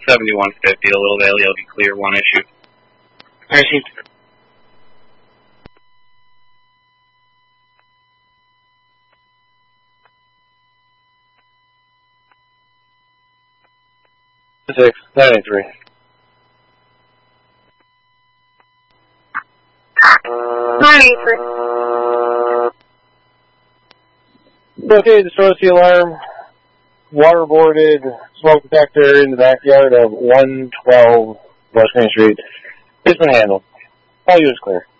7150, a Little Valley, I'll be clear, 1 issue. Received. Six 93. Okay, destroys the alarm. Waterboarded smoke detector in the backyard of 112 West Main Street. It's been handled. All units clear.